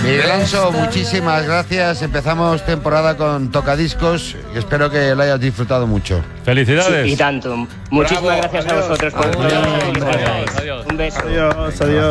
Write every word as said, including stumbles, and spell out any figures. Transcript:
Miguel Anso, muchísimas gracias. Empezamos temporada con Tocadiscos. Espero que lo hayas disfrutado mucho. Felicidades. Sí, y tanto. Muchísimas Bravo, gracias adiós. a vosotros por Adiós. todo. Adiós, adiós. Un beso. Adiós, adiós.